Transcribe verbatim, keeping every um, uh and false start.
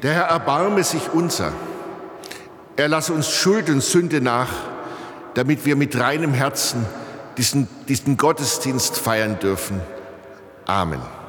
Der Herr erbarme sich unser. Er lasse uns Schuld und Sünde nach, damit wir mit reinem Herzen diesen, diesen Gottesdienst feiern dürfen. Amen.